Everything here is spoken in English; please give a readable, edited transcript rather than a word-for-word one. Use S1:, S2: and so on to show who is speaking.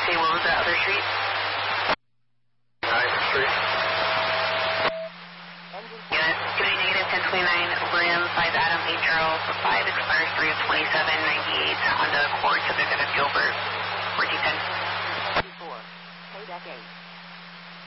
S1: say what was that other street?
S2: 9th Street.
S1: Unit, getting negative 1029, William 5 Adam 8 Charles 5 expires 3 of 2798, Honda Accord, subject of Gilbert, 1410.